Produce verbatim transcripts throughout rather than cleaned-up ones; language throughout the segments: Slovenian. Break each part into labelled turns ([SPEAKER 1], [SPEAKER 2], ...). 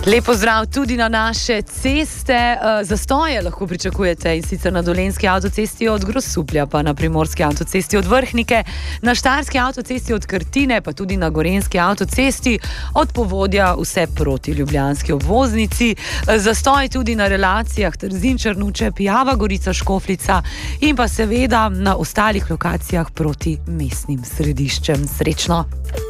[SPEAKER 1] Lep pozdrav tudi na naše ceste. Zastoje lahko pričakujete in sicer na Dolenjski avtocesti od Grosuplja, pa na Primorski avtocesti od Vrhnike, na Štajerski avtocesti od Krtine, pa tudi na Gorenjski avtocesti od Povodja vse proti ljubljanski obvoznici. Zastoj tudi na relacijah Trzin, Črnuče, Pijava, Gorica, Škofljica in pa seveda na ostalih lokacijah proti mestnim središčem. Srečno!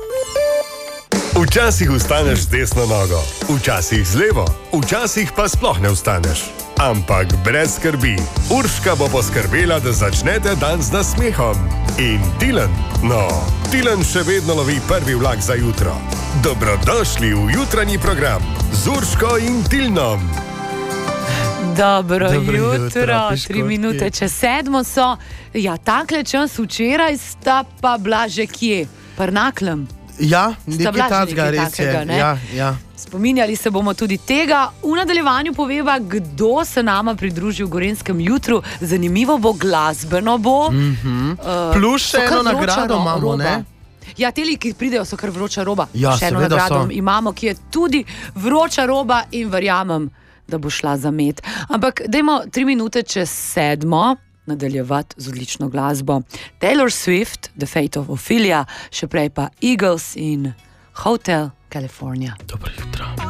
[SPEAKER 2] Včasih vstaneš z desno nogo, včasih z levo, včasih pa sploh ne vstaneš. Ampak brez skrbi, Urška bo poskrbela, da začnete dan z nasmehom. In Tilen, no, Tilen še vedno lovi prvi vlak za jutro. Dobrodošli v jutranji program z Urško in Tilnom.
[SPEAKER 1] Dobro, Dobro jutro, jutro tri
[SPEAKER 3] piškotki.
[SPEAKER 1] minute čez sedmo so. Ja, takle čas včeraj sta pa bila že kje? Prnaklem.
[SPEAKER 3] Ja, nekaj tacga res je. Ja, ja.
[SPEAKER 1] Spominjali se bomo tudi tega. V nadaljevanju poveva, kdo se nama pridruži v Gorenjskem jutru. Zanimivo bo, glasbeno bo.
[SPEAKER 3] Mm-hmm. Uh, Plus še eno nagrado imamo, ne?
[SPEAKER 1] Ja, teli, ki pridejo, so kar vroča roba.
[SPEAKER 3] Ja,
[SPEAKER 1] še eno
[SPEAKER 3] seveda
[SPEAKER 1] nagrado
[SPEAKER 3] so.
[SPEAKER 1] imamo, ki je tudi vroča roba in verjamem, da bo šla za med. Ampak dajmo tri minute čez sedmo nadaljevati z odlično glasbo. Taylor Swift, The Fate of Ophelia, še prej pa Eagles in Hotel California.
[SPEAKER 3] Dobro jutro.